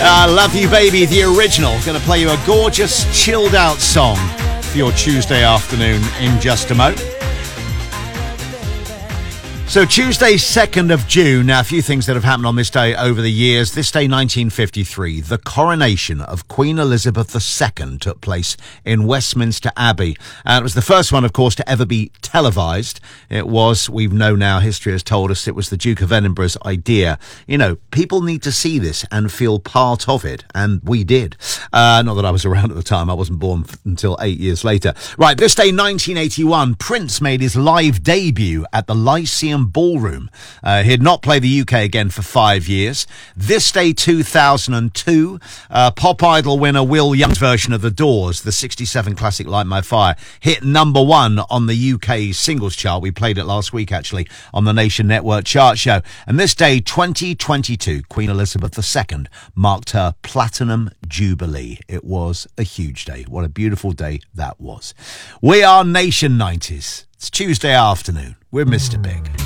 Love You Baby, the original. Going to play you a gorgeous, chilled out song for your Tuesday afternoon in just a moment. So Tuesday, 2nd of June. Now, a few things that have happened on this day over the years. This day, 1953, the coronation of Queen Elizabeth II took place in Westminster Abbey. It was the first one, of course, to ever be televised. It was, we've known now, history has told us, it was the Duke of Edinburgh's idea. You know, people need to see this and feel part of it, and we did. Not that I was around at the time. I wasn't born until 8 years later. Right, this day, 1981, Prince made his live debut at the Lyceum Ballroom. He had not played the UK again for 5 years. This day, 2002, Pop Idol winner Will Young's version of The Doors, the 67 classic Light My Fire, hit number 1 on the UK singles chart. We played it last week, actually, on the Nation Network chart show. And this day, 2022, Queen Elizabeth II marked her Platinum Jubilee. It was a huge day. What a beautiful day that was. We are Nation 90s. It's Tuesday afternoon. We're Mr. Big.